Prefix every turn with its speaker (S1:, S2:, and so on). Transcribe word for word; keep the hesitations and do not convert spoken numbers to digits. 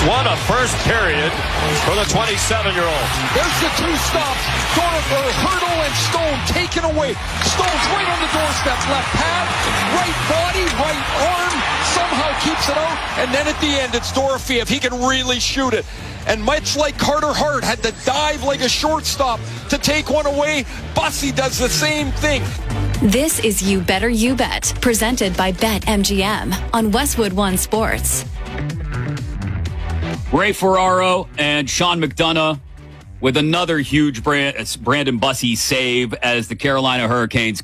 S1: What a first period for the twenty-seven-year-old.
S2: There's the two stops. Dorfer, Hurdle, and Stone taken away. Stone's right on the doorstep. Left pad, right body, right arm. Somehow keeps it out. And then at the end, it's Dorofeev. If he can really shoot it. And much like Carter Hart had to dive like a shortstop to take one away, Bussy does the same thing.
S3: This is You Better You Bet, presented by BetMGM on Westwood One Sports.
S4: Ray Ferraro and Sean McDonough with another huge Brand, Brandon Bussey save as the Carolina Hurricanes